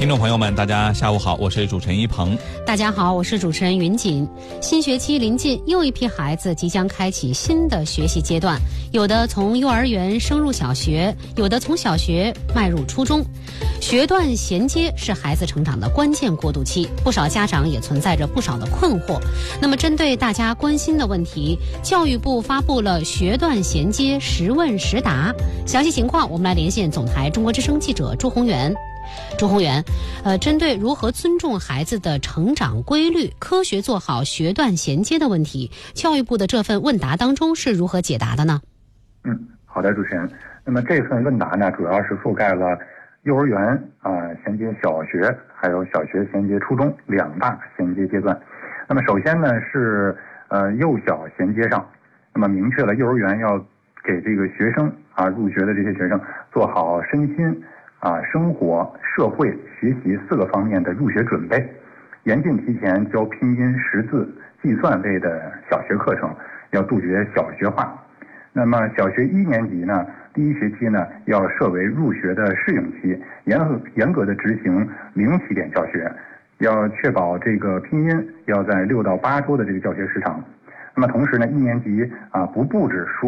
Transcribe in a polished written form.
听众朋友们，大家下午好，我是主持人一鹏。 大家好，我是主持人云锦。新学期临近，又一批孩子即将开启新的学习阶段，有的从幼儿园升入小学，有的从小学迈入初中。学段衔接是孩子成长的关键过渡期，不少家长也存在着不少的困惑。那么针对大家关心的问题，教育部发布了学段衔接实问实答。详细情况我们来连线总台中国之声记者朱宏元。朱宏元，针对如何尊重孩子的成长规律，科学做好学段衔接的问题，教育部的这份问答当中是如何解答的呢？ 好的，主持人。那么这份问答呢，主要是覆盖了幼儿园衔接小学，还有小学衔接初中两大衔接阶段。那么首先呢是幼小衔接上，那么明确了幼儿园要给这个学生入学的这些学生做好身心生活、社会、学习4个方面的入学准备，严禁提前教拼音、识字、计算类的小学课程，要杜绝小学化。那么小学1年级呢，第1学期呢要设为入学的适应期，严格的执行0起点教学，要确保这个拼音要在6到8周的这个教学时长。那么同时呢，1年级不布置书